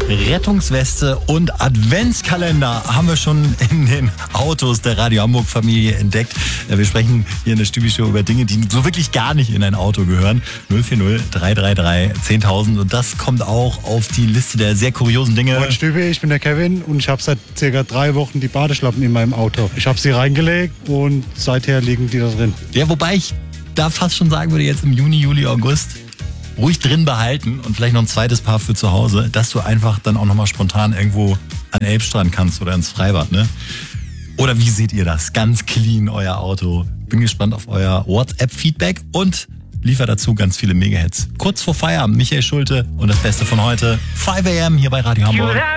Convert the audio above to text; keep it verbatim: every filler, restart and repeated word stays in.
Rettungsweste und Adventskalender haben wir schon in den Autos der Radio Hamburg Familie entdeckt. Wir sprechen hier in der Stübi-Show über Dinge, die so wirklich gar nicht in ein Auto gehören. null vier null drei drei drei zehntausend und das kommt auch auf die Liste der sehr kuriosen Dinge. Moin Stübi, ich bin der Kevin und ich habe seit circa drei Wochen die Badeschlappen in meinem Auto. Ich habe sie reingelegt und seither liegen die da drin. Ja, wobei ich da fast schon sagen würde, jetzt im Juni, Juli, August ruhig drin behalten und vielleicht noch ein zweites Paar für zu Hause, dass du einfach dann auch nochmal spontan irgendwo an den Elbstrand kannst oder ins Freibad, ne? Oder wie seht ihr das? Ganz clean, euer Auto. Bin gespannt auf euer WhatsApp-Feedback und liefer dazu ganz viele Mega-Hits. Kurz vor Feierabend, Michael Schulte und das Beste von heute, fünf a m hier bei Radio Hamburg.